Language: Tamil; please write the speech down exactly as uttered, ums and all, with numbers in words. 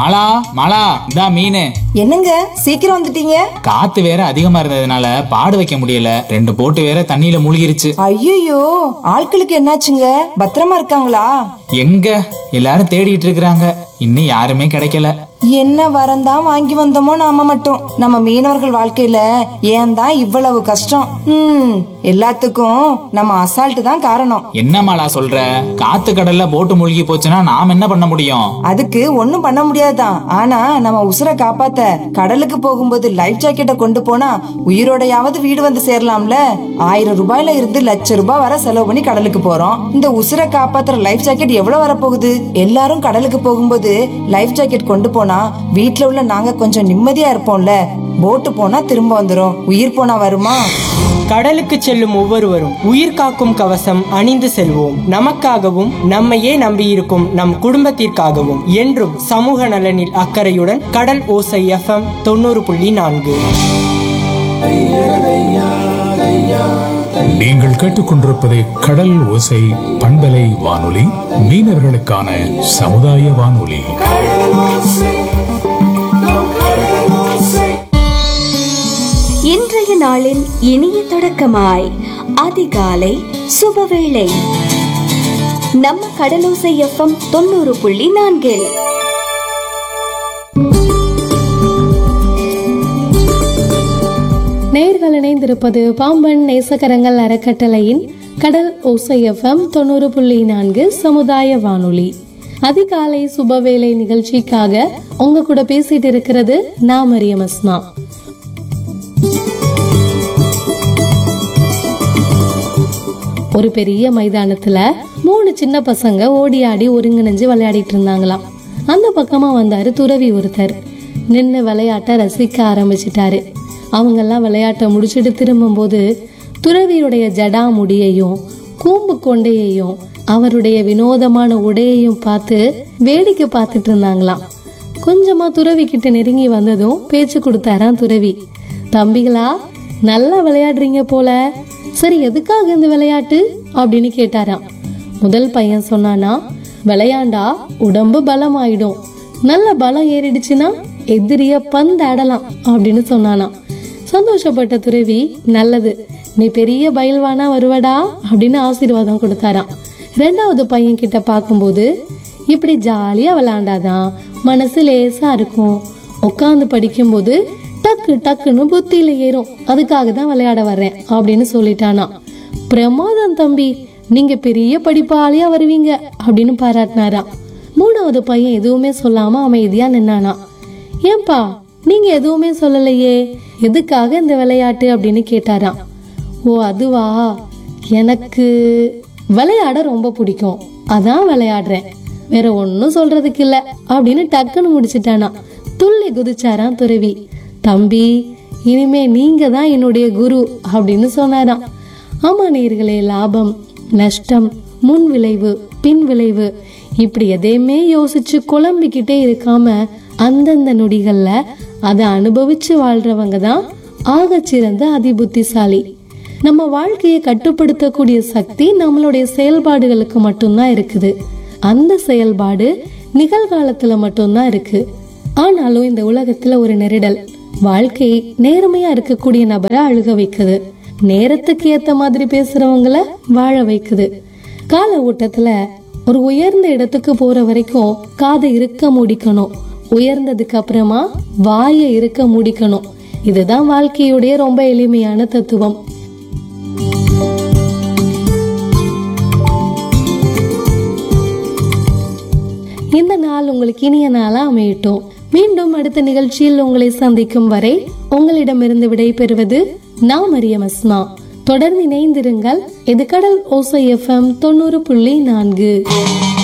மாலா மாலா இதா மீன். என்னங்க சீக்கிரம் வந்துட்டீங்க? காத்து வேற அதிகமா இருந்ததுனால பாடு வைக்க முடியல, ரெண்டு போட்டு வேற தண்ணியில மூழ்கிருச்சு. ஐயோ, ஆட்களுக்கு என்னாச்சுங்க? பத்திரமா இருக்காங்களா? எங்க எல்லாரும் தேடிட்டு இருக்கிறாங்க, இன்னும் யாருமே கிடைக்கல. என்ன வரந்தான் வாங்கி வந்தோமோ நாம மட்டும். நம்ம மீனவர்கள் வாழ்க்கையில ஏன் தான் இவ்வளவு கஷ்டம்? ம் எல்லாத்துக்கும் நம்ம அசால்ட் தான் காரணம். என்ன மாலா சொல்ற? காத்து கடல்ல போட்டு மூழ்கி போச்சுன்னா நாம் என்ன பண்ண முடியும்? அதுக்கு ஒண்ணும் பண்ண முடியாதுதான். ஆனா நம்ம உசுரை காப்பாத்த கடலுக்கு போகும்போது லைஃப் ஜாக்கெட்டை கொண்டு போனா உயிரோடையாவது வீடு வந்து சேரலாம்ல. ஆயிரம் ரூபாயில இருந்து லட்சம் ரூபாய் வர செலவு பண்ணி கடலுக்கு போறோம். இந்த உசுரை காப்பாத்துற லைஃப் ஜாக்கெட் எவ்வளவு வரப்போகுது? எல்லாரும் கடலுக்கு போகும்போது லைஃப் ஜாக்கெட் கொண்டு போனா வீட்டுல உள்ள நாங்க கொஞ்சம் நிம்மதியா இருப்போம்ல. போட்டு போனா திரும்ப வந்துரும், உயிர் போனா வருமா? கடலுக்கு செல்லும் ஒவ்வொருவரும் உயிர் காக்கும் கவசம் அணிந்து செல்வோம். நமக்காகவும் நம்மையே நம்பியிருக்கும் நம் குடும்பத்திற்காகவும் என்றும் சமூக நலனில் அக்கறையுடன் கடல் ஓசை எஃப்எம் தொண்ணூறு புள்ளி நான்கு. நீங்கள் கேட்டுக்கொண்டிருப்பது கடல் ஓசை பண்பலை வானொலி, மீனவர்களுக்கான சமுதாய வானொலி. இன்றைய நாளின் இனிய தொடக்கமாய் அதிகாலை சுபவேளை நம்ம கடலோசை எஃப்எம் தொண்ணூறு புள்ளி நான்கில். நேயர்கள் இணைந்திருப்பது பாம்பன் நேசகரங்கள் அறக்கட்டளையின் கடல் ஓசை எஃப்எம் தொண்ணூறு புள்ளி நான்கு சமுதாய வானொலி. அதிகாலை சுபவேளை நிகழ்ச்சிக்காக உங்க கூட பேசிட்டு இருக்கிறது நான் மரியம் அஸ்மா. ஒரு பெரிய மைதானத்துல மூணு சின்ன பசங்க ஓடி ஆடி ஒருங்கிணைஞ்சு விளையாடிட்டு இருந்தாங்களாம். அந்த பக்கமா வந்தாரு துறவி ஒருத்தர். நின்று விளையாட்ட ரசிக்க ஆரம்பிச்சிட்டாரு. அவங்கெல்லாம் விளையாட்ட முடிச்சுட்டு திரும்பும் போது துறவியுடைய ஜடா முடியையும் கூம்பு கொண்டையையும் அவருடைய வினோதமான உடையையும் பார்த்து வேடிக்கை பார்த்துட்டு இருந்தாங்களாம். கொஞ்சமா துறவி கிட்ட நெருங்கி வந்ததும் பேச்சு கொடுத்தாராம் துறவி. தம்பிகளா, நல்லா விளையாடுறீங்க போல, சரி எதுக்காக இந்த விளையாட்டு அப்படின்னு கேட்டாராம். முதல் பையன் சொன்னானா, விளையாண்டா உடம்பு பலம் ஆயிடும், நல்ல பலம் ஏறிடுச்சுன்னா எதிரிய பந்தாடலாம் அப்படின்னு சொன்னானா. சந்தோஷப்பட்ட துறவி, நல்லது, நீ பெரிய பயில்வானா வருவடா அப்படின்னு ஆசீர்வாதம் கொடுத்தாராம். ரெண்டாவது பையன் கிட்ட பார்க்கும்போது, இப்படி ஜாலியா விளையாண்டாதான் மனசு லேசா இருக்கும், உட்காந்து படிக்கும்போது டக்கு டக்குன்னு புத்தியில ஏறும், அதுக்காக தான் விளையாட வர்றேன் அப்படின்னு சொல்லிட்டானா. பிரமாதம் தம்பி, நீங்க பெரிய படிப்பாளியா வருவீங்க அப்படின்னு பாராட்டினாராம். மூணாவது பையன் எதுவுமே சொல்லாம அமைதியா நின்னானா. ஏன்பா நீங்க எதுவுமே சொல்லலையே, எதுக்காக இந்த விளையாட்டு அப்படின்னு கேட்டாராம். ஓ அதுவா, எனக்கு விளையாட ரொம்ப பிடிக்கும், அதான் விளையாடுறேன், வேற ஒன்னும் சொல்றதுக்கு இல்ல அப்படின்னு டக்குன்னு முடிச்சிட்டானா. துள்ளி குதிச்சாராம் துறவி. தம்பி, இனிமே நீங்க தான் என்னுடைய குரு அப்படின்னு சொன்னாராம். ஆமா நேயர்களே, லாபம் நஷ்டம், முன் விளைவு பின் விளைவு இப்படி எதையுமே யோசிச்சு குழம்பிக்கிட்டே இருக்காம அந்தந்த நொடிகள்ல அதை அனுபவிச்சு வாழ்றவங்க தான் ஆகச்சிறந்த அதிபுத்திசாலி. நம்ம வாழ்க்கையை கட்டுப்படுத்தக்கூடிய சக்தி நம்மளுடைய செயல்பாடுகளுக்கு மட்டும்தான் இருக்குது. அந்த செயல்பாடு நிகழ்காலத்துல மட்டும்தான் இருக்கு. ஆனாலும் இந்த உலகத்துல ஒரு நெருடல், வாழ்க்கை நேர்மையா இருக்கக்கூடிய நபரை அழுக வைக்குது, நேரத்துக்கு ஏத்த மாதிரி பேசுறவங்கள வாழ வைக்குது. கால ஓட்டத்துல ஒரு உயர்ந்த இடத்துக்கு போற வரைக்கும் காதை இருக்க மூடிக்கணும், உயர்ந்ததுக்கு அப்புறமா வாயை இருக்க மூடிக்கணும். இதுதான் வாழ்க்கையுடைய ரொம்ப எளிமையான தத்துவம். இந்த நாள் உங்களுக்கு இனிய நாளா அமையட்டும். மீண்டும் அடுத்த நிகழ்ச்சியில் உங்களை சந்திக்கும் வரை உங்களிடமிருந்து விடை பெறுவது நான் மரியம் அஸ்மா. தொடர்ந்து இணைந்திருங்கள். இது கடல் ஓசை எஃப்எம் தொண்ணூறு புள்ளி நான்கு.